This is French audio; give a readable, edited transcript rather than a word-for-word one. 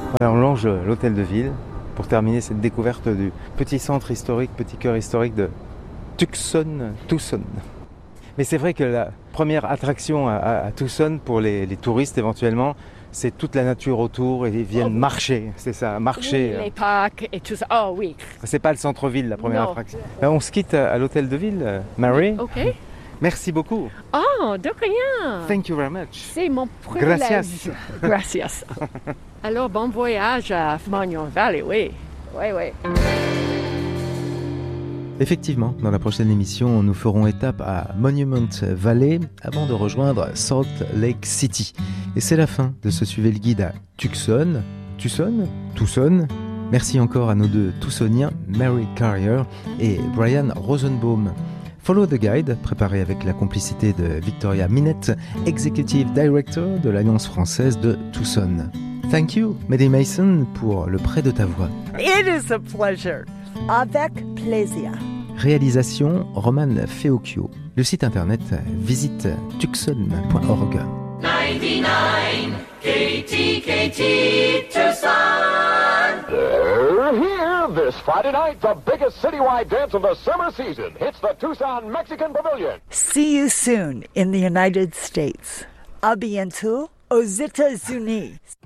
Voilà, on longe l'hôtel de ville pour terminer cette découverte du petit centre historique, petit cœur historique de Tucson. Mais c'est vrai que la première attraction à Tucson pour les touristes éventuellement, c'est toute la nature autour et ils viennent marcher, c'est ça, marcher. Oui, les parcs et tout ça. Oh oui. C'est pas le centre-ville la première Non. attraction. On se quitte à l'hôtel de ville, Mary. Ok. Merci beaucoup. Oh, de rien. Thank you very much. C'est mon privilège. Gracias. Gracias. Alors, bon voyage à Monument Valley, oui. Oui. Effectivement, dans la prochaine émission, nous ferons étape à Monument Valley avant de rejoindre Salt Lake City. Et c'est la fin de ce Suivez le guide à Tucson. Tucson. Merci encore à nos deux Tucsoniens, Mary Carrier et Brian Rosenbaum. Follow the Guide, préparé avec la complicité de Victoria Minette, Executive Director de l'Alliance française de Tucson. Thank you, Maddie Mason, pour le prêt de ta voix. It is a pleasure. Avec plaisir. Réalisation, Roman Feocchio. Le site internet, visite tucson.org. 99 KTKT Tucson. They're here this Friday night, the biggest citywide dance of the summer season. It's the Tucson Mexican Pavilion. See you soon in the United States. A bientôt aux États-Unis.